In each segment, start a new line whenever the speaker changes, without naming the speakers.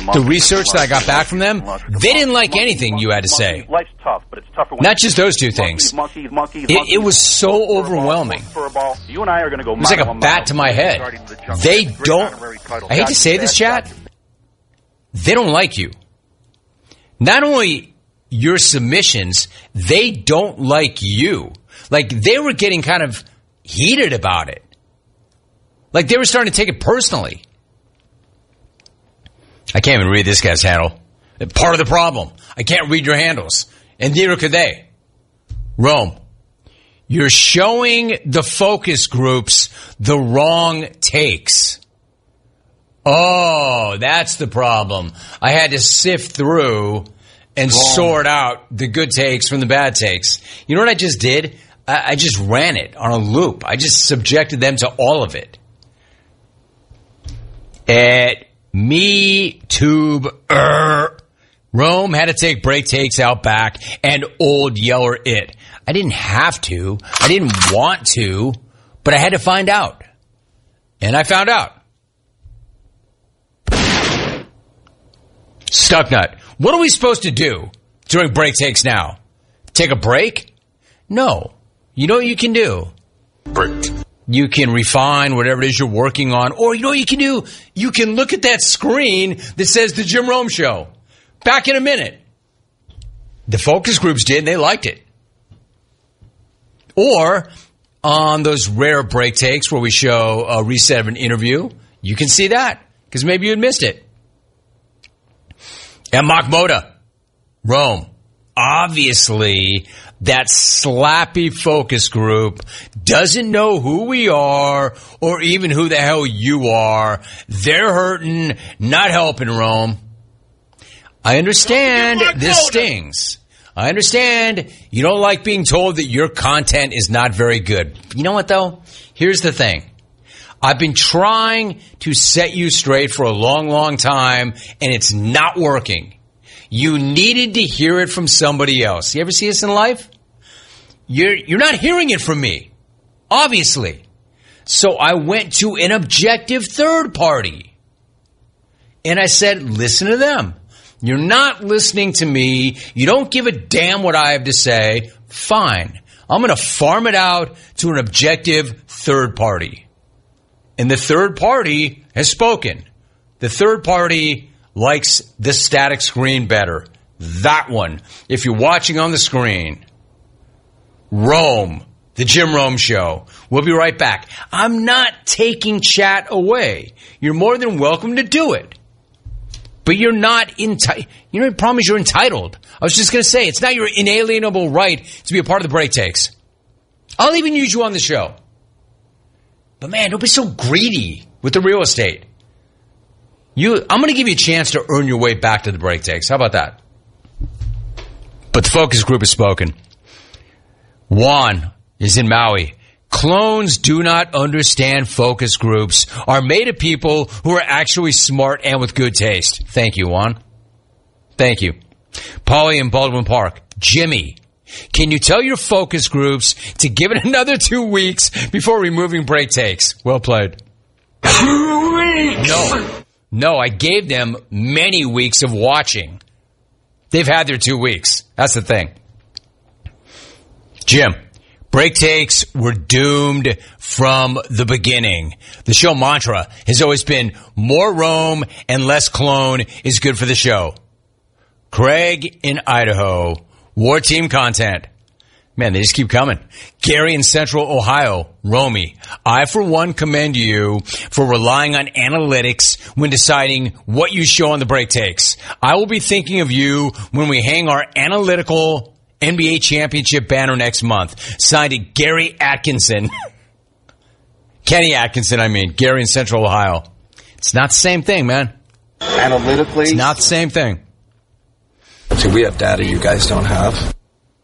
the research that I got back from them, they didn't like anything you had to say.
Life's tough, but it's tougher when
Not just those two things. It was so overwhelming.
You and I are going to go.
It was like a bat to my head. They don't. I hate to say this, chat. They don't like you. Not only your submissions, they don't like you. Like, they were getting kind of heated about it. Like, they were starting to take it personally. I can't even read this guy's handle. Part of the problem. I can't read your handles. And neither could they. Rome, you're showing the focus groups the wrong takes. Oh, that's the problem. I had to sift through and sort out the good takes from the bad takes. You know what I just did? I just ran it on a loop. I just subjected them to all of it. At MeTube, Rome had to take break takes out back and old Yeller it. I didn't have to. I didn't want to, but I had to find out. And I found out. Stucknut, what are we supposed to do during break takes now? Take a break? No. You know what you can do?
Break.
You can refine whatever it is you're working on. Or you know what you can do? You can look at that screen that says The Jim Rome Show. Back in a minute. The focus groups did, and they liked it. Or on those rare break takes where we show a reset of an interview, you can see that because maybe you had missed it. And Makmoda, Rome, obviously that slappy focus group doesn't know who we are or even who the hell you are. They're hurting, not helping, Rome. I understand this stings. I understand you don't like being told that your content is not very good. You know what, though? Here's the thing. I've been trying to set you straight for a long, long time, and it's not working. You needed to hear it from somebody else. You ever see this in life? You're not hearing it from me, obviously. So I went to an objective third party, and I said, listen to them. You're not listening to me. You don't give a damn what I have to say. Fine. I'm going to farm it out to an objective third party. And the third party has spoken. The third party likes the static screen better. That one. If you're watching on the screen. Rome. The Jim Rome Show. We'll be right back. I'm not taking chat away. You're more than welcome to do it. But you're not entitled. You know, the problem is you're entitled. I was just going to say, it's not your inalienable right to be a part of the break takes. I'll even use you on the show. But man, don't be so greedy with the real estate. I'm going to give you a chance to earn your way back to the break takes. How about that? But the focus group has spoken. Juan is in Maui. Clones do not understand focus groups are made of people who are actually smart and with good taste. Thank you, Juan. Thank you. Polly in Baldwin Park. Jimmy, can you tell your focus groups to give it another 2 weeks before removing break takes? Well played.
2 weeks!
No, I gave them many weeks of watching. They've had their 2 weeks. That's the thing. Jim, break takes were doomed from the beginning. The show mantra has always been more Rome and less clone is good for the show. Craig in Idaho, War Team content. Man, they just keep coming. Gary in Central Ohio, Romy, I for one commend you for relying on analytics when deciding what you show on the break takes. I will be thinking of you when we hang our analytical NBA championship banner next month. Signed to Gary Atkinson. Kenny Atkinson, I mean. Gary in Central Ohio. It's not the same thing, man.
Analytically?
It's not the same thing.
So we have data you guys don't have.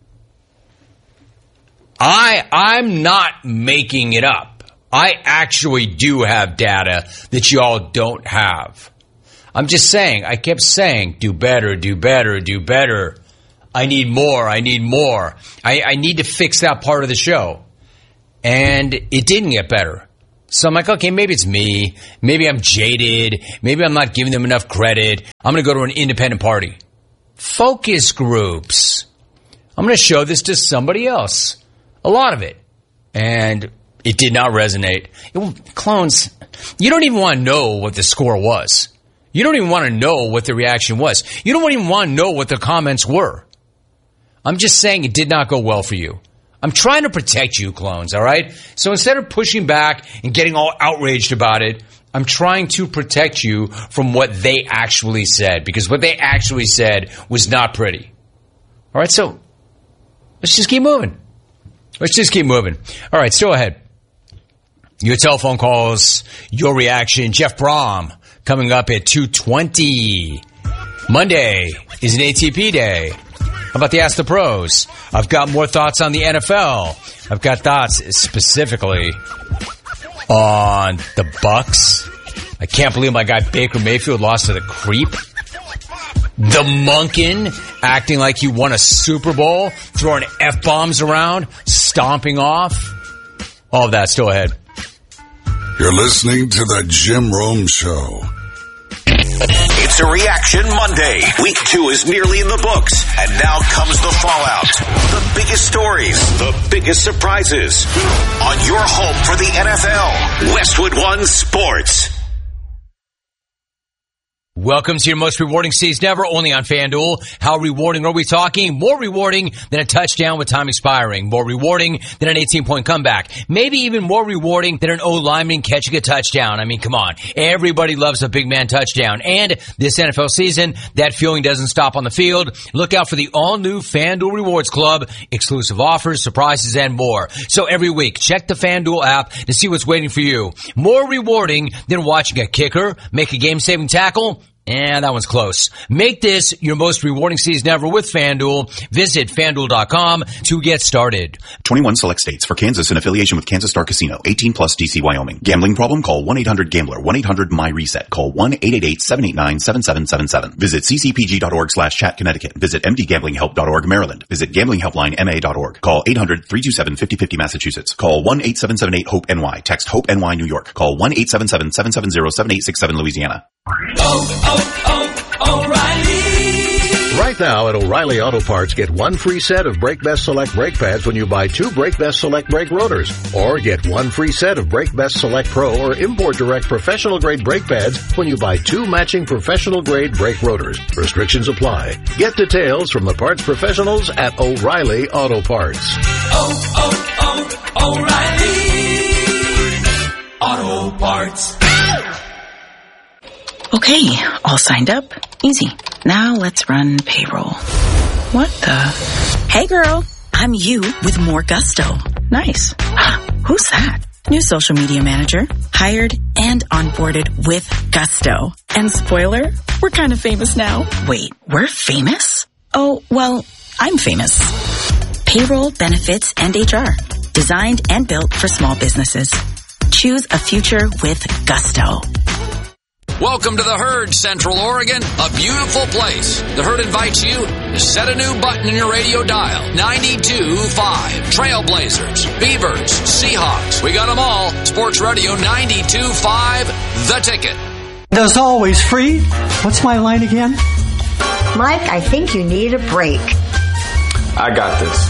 I'm not making it up. I actually do have data that y'all don't have. I'm just saying, I kept saying, do better, do better, do better. I need more, I need more. I need to fix that part of the show. And it didn't get better. So I'm like, okay, maybe it's me. Maybe I'm jaded. Maybe I'm not giving them enough credit. I'm going to go to an independent party. Focus groups. I'm going to show this to somebody else. A lot of it. And it did not resonate. Clones, you don't even want to know what the score was. You don't even want to know what the reaction was. You don't even want to know what the comments were. I'm just saying it did not go well for you. I'm trying to protect you, clones, all right? So instead of pushing back and getting all outraged about it, I'm trying to protect you from what they actually said, because what they actually said was not pretty. All right, so let's just keep moving. All right, still ahead. Your telephone calls, your reaction. Jeff Brom coming up at 2:20. Monday is an ATP day. How about the Ask the Pros? I've got more thoughts on the NFL. I've got thoughts specifically on the Bucks. I can't believe my guy Baker Mayfield lost to the creep. The Monken acting like he won a Super Bowl, throwing F-bombs around, stomping off. All of that still ahead.
You're listening to the Jim Rome Show.
It's a Reaction Monday. Week 2 is nearly in the books, and now comes the fallout. The biggest stories, the biggest surprises. On your home for the NFL, Westwood One Sports.
Welcome to your most rewarding season ever, only on FanDuel. How rewarding are we talking? More rewarding than a touchdown with time expiring. More rewarding than an 18-point comeback. Maybe even more rewarding than an O-lineman catching a touchdown. I mean, come on. Everybody loves a big man touchdown. And this NFL season, that feeling doesn't stop on the field. Look out for the all-new FanDuel Rewards Club. Exclusive offers, surprises, and more. So every week, check the FanDuel app to see what's waiting for you. More rewarding than watching a kicker make a game-saving tackle. And that one's close. Make this your most rewarding season ever with FanDuel. Visit FanDuel.com to get started.
21 select states. For Kansas in affiliation with Kansas Star Casino. 18 plus DC, Wyoming. Gambling problem? Call 1-800-GAMBLER. 1-800-MY-RESET. Call 1-888-789-7777. Visit ccpg.org/chat Connecticut. Visit mdgamblinghelp.org Maryland. Visit gamblinghelplinema.org. Call 800-327-5050 Massachusetts. Call 1-8778-HOPE-NY. Text HOPE-NY New York. Call 1-877-770-7867 Louisiana.
O'Reilly. Right now at O'Reilly Auto Parts, get one free set of Brake Best Select brake pads when you buy 2 Brake Best Select brake rotors. Or get one free set of Brake Best Select Pro or Import Direct professional grade brake pads when you buy 2 matching professional grade brake rotors. Restrictions apply. Get details from the parts professionals at O'Reilly Auto Parts.
O'Reilly Auto Parts.
Okay, all signed up. Easy. Now let's run payroll. What the? Hey girl, I'm you with more gusto. Nice. Who's that? New social media manager. Hired and onboarded with gusto. And spoiler, we're kind of famous now. Wait, we're famous? Oh, well, I'm famous. Payroll, benefits, and HR. Designed and built for small businesses. Choose a future with gusto.
Welcome to the Herd, Central Oregon, a beautiful place. The Herd invites you to set a new button in your radio dial. 92.5. Trailblazers, Beavers, Seahawks. We got them all. Sports Radio 92.5, The Ticket.
There's always free. What's my line again?
Mike, I think you need a break.
I got this.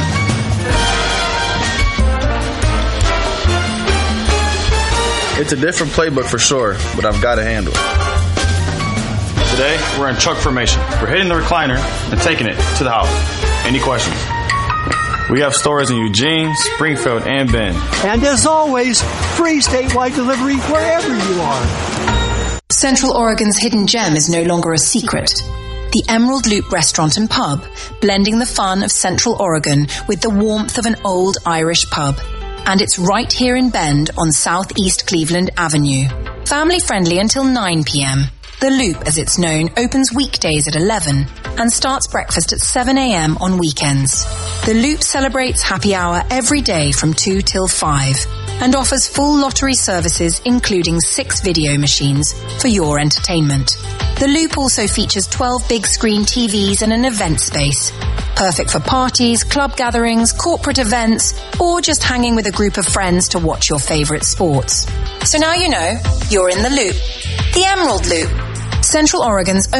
It's a different playbook for sure, but I've got to handle it.
Today, we're in truck formation. We're hitting the recliner and taking it to the house. Any questions? We have stores in Eugene, Springfield, and Bend.
And as always, free statewide delivery wherever you are.
Central Oregon's hidden gem is no longer a secret. The Emerald Loop Restaurant and Pub, blending the fun of Central Oregon with the warmth of an old Irish pub. And it's right here in Bend on Southeast Cleveland Avenue. Family friendly until 9 p.m. The Loop, as it's known, opens weekdays at 11 and starts breakfast at 7 a.m. on weekends. The Loop celebrates happy hour every day from 2 till 5 and offers full lottery services including 6 video machines for your entertainment. The Loop also features 12 big screen TVs and an event space. Perfect for parties, club gatherings, corporate events, or just hanging with a group of friends to watch your favorite sports. So now you know, you're in the loop. The Emerald Loop. Central Oregon's